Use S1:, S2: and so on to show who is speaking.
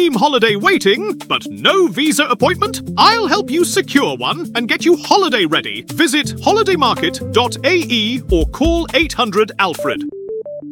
S1: dream holiday waiting, but no visa appointment? I'll help you secure one and get you holiday ready. Visit holidaymarket.ae or call 800 Alfred.